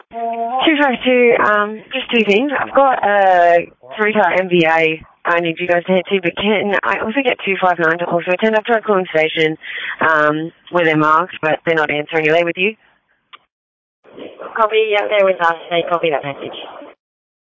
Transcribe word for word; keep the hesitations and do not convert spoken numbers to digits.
two five two, um, just two things. I've got a three-car M V A I need you guys to head to, but can I also get two five nine to also attend? I've tried calling the station um, where they're marked, but they're not answering. Are they with you? Copy, yeah, they're with us. They copy that message.